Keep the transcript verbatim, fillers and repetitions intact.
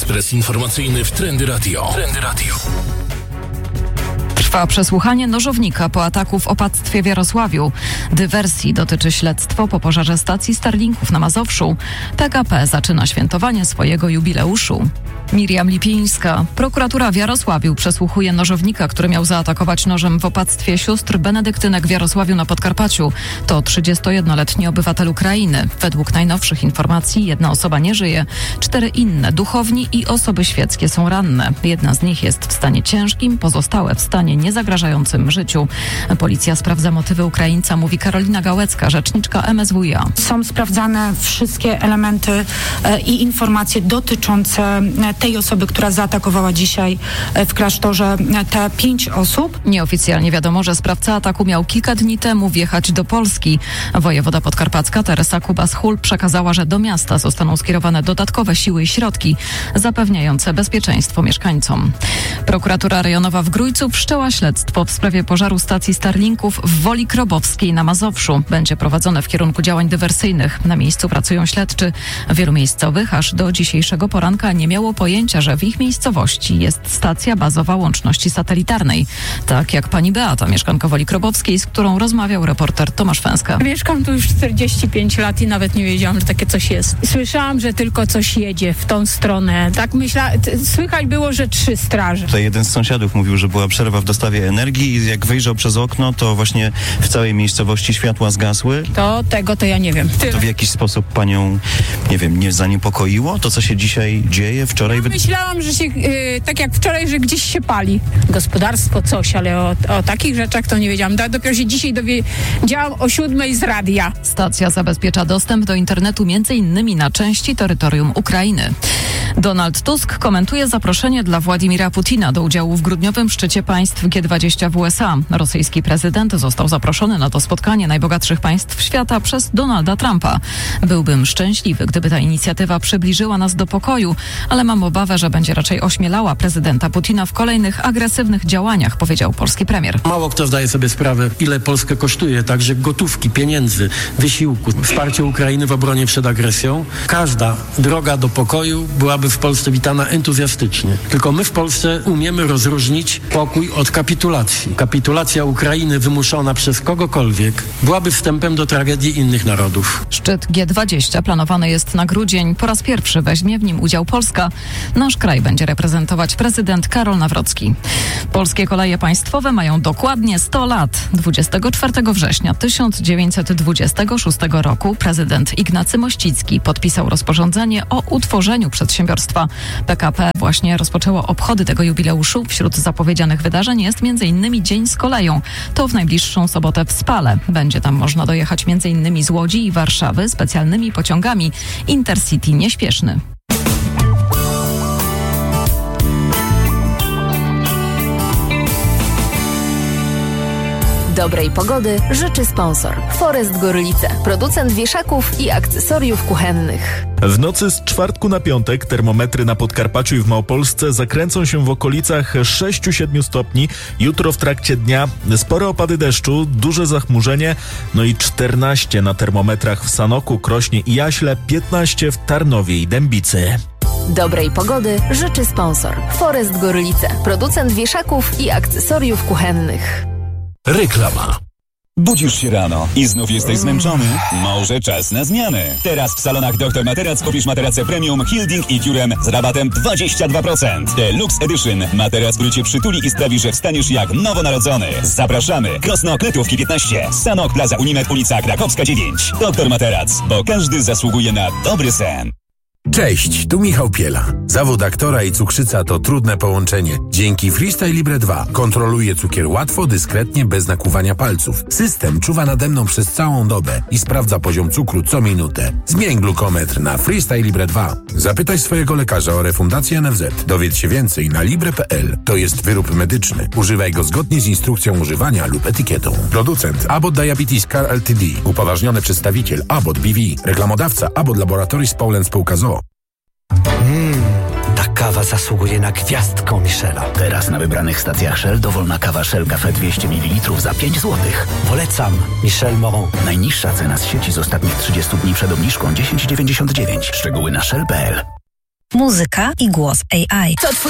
Ekspres informacyjny w Trendy Radio. Trendy Radio. Trwa przesłuchanie nożownika po ataku w opactwie w Jarosławiu. Dywersji dotyczy śledztwo po pożarze stacji Starlinków na Mazowszu. P K P zaczyna świętowanie swojego jubileuszu. Miriam Lipińska. Prokuratura w Jarosławiu przesłuchuje nożownika, który miał zaatakować nożem w opactwie sióstr benedyktynek w Jarosławiu na Podkarpaciu. To trzydziestojednoletni obywatel Ukrainy. Według najnowszych informacji jedna osoba nie żyje, cztery inne, duchowni i osoby świeckie, są ranne. Jedna z nich jest w stanie ciężkim, pozostałe w stanie niezagrażającym życiu. Policja sprawdza motywy Ukraińca, mówi Karolina Gałecka, rzeczniczka M S W iA. Są sprawdzane wszystkie elementy e, i informacje dotyczące tej osoby, która zaatakowała dzisiaj w klasztorze te pięć osób. Nieoficjalnie wiadomo, że sprawca ataku miał kilka dni temu wjechać do Polski. Wojewoda podkarpacka Teresa Kubas-Hul przekazała, że do miasta zostaną skierowane dodatkowe siły i środki zapewniające bezpieczeństwo mieszkańcom. Prokuratura rejonowa w Grójcu wszczęła śledztwo w sprawie pożaru stacji Starlinków w Woli Krobowskiej na Mazowszu. Będzie prowadzone w kierunku działań dywersyjnych. Na miejscu pracują śledczy. Wielu miejscowych aż do dzisiejszego poranka nie miało pojęcia, że w ich miejscowości jest stacja bazowa łączności satelitarnej. Tak jak pani Beata, mieszkanka Woli Krobowskiej, z którą rozmawiał reporter Tomasz Fęska. Mieszkam tu już czterdzieści pięć lat i nawet nie wiedziałam, że takie coś jest. Słyszałam, że tylko coś jedzie w tą stronę. Tak myślałam, słychać było, że trzy straże. Tutaj jeden z sąsiadów mówił, że była przerwa w dostawie energii i jak wyjrzał przez okno, to właśnie w całej miejscowości światła zgasły. To tego to ja nie wiem. To w jakiś sposób panią, nie wiem, nie zaniepokoiło to, co się dzisiaj dzieje, wczoraj? Ja myślałam, że się, yy, tak jak wczoraj, że gdzieś się pali. Gospodarstwo coś, ale o, o takich rzeczach to nie wiedziałam. Dopiero się dzisiaj dowiedziałam o siódmej z radia. Stacja zabezpiecza dostęp do internetu między innymi na części terytorium Ukrainy. Donald Tusk komentuje zaproszenie dla Władimira Putina do udziału w grudniowym szczycie państw G dwadzieścia w U S A. Rosyjski prezydent został zaproszony na to spotkanie najbogatszych państw świata przez Donalda Trumpa. Byłbym szczęśliwy, gdyby ta inicjatywa przybliżyła nas do pokoju, ale mam obawę, że będzie raczej ośmielała prezydenta Putina w kolejnych agresywnych działaniach, powiedział polski premier. Mało kto zdaje sobie sprawę, ile Polskę kosztuje, także gotówki, pieniędzy, wysiłku, wsparcie Ukrainy w obronie przed agresją. Każda droga do pokoju byłaby w Polsce witana entuzjastycznie. Tylko my w Polsce umiemy rozróżnić pokój od kapitulacji. Kapitulacja Ukrainy wymuszona przez kogokolwiek byłaby wstępem do tragedii innych narodów. Szczyt G dwadzieścia planowany jest na grudzień. Po raz pierwszy weźmie w nim udział Polska. Nasz kraj będzie reprezentować prezydent Karol Nawrocki. Polskie koleje państwowe mają dokładnie sto lat. dwudziestego czwartego września tysiąc dziewięćset dwudziestego szóstego roku prezydent Ignacy Mościcki podpisał rozporządzenie o utworzeniu przedsiębiorstwa. P K P właśnie rozpoczęło obchody tego jubileuszu. Wśród zapowiedzianych wydarzeń jest między innymi Dzień z koleją. To w najbliższą sobotę w Spale. Będzie tam można dojechać między innymi z Łodzi i Warszawy specjalnymi pociągami Intercity nieśpieszny. Dobrej pogody życzy sponsor Forest Gorlice, producent wieszaków i akcesoriów kuchennych. W nocy z czwartku na piątek termometry na Podkarpaciu i w Małopolsce zakręcą się w okolicach sześć do siedmiu stopni. Jutro w trakcie dnia spore opady deszczu, duże zachmurzenie, no i czternaście na termometrach w Sanoku, Krośnie i Jaśle, piętnaście w Tarnowie i Dębicy. Dobrej pogody życzy sponsor Forest Gorlice, producent wieszaków i akcesoriów kuchennych. Reklama. Budzisz się rano i znów jesteś zmęczony? Może czas na zmianę. Teraz w salonach doktor Materac kupisz materacę premium Hilding i Curem z rabatem dwadzieścia dwa procent. Deluxe Edition. Materac, który cię przytuli i sprawi, że wstaniesz jak nowonarodzony. Zapraszamy. Krosno Kletówki piętnaście. Sanok Plaza Unimed, ulica Krakowska dziewięć. Doktor Materac, bo każdy zasługuje na dobry sen. Cześć, tu Michał Piela. Zawód aktora i cukrzyca to trudne połączenie. Dzięki Freestyle Libre dwa kontroluję cukier łatwo, dyskretnie, bez nakłuwania palców. System czuwa nade mną przez całą dobę i sprawdza poziom cukru co minutę. Zmień glukometr na Freestyle Libre dwa. Zapytaj swojego lekarza o refundację N F Z. Dowiedz się więcej na libre kropka p l. To jest wyrób medyczny. Używaj go zgodnie z instrukcją używania lub etykietą. Producent Abbott Diabetes Care Ltd. Upoważniony przedstawiciel Abbott B V. Reklamodawca Abbott Laboratories Poland Spółka z o o. Mmm, ta kawa zasługuje na gwiazdkę Michela. Teraz na wybranych stacjach Shell dowolna kawa Shell Cafe dwieście mililitrów za pięć złotych. Polecam. Michel Moron. Najniższa cena z sieci z ostatnich trzydziestu dni przed obniżką dziesięć dziewięćdziesiąt dziewięć. Szczegóły na shell kropka p l. muzyka i głos A I. To twój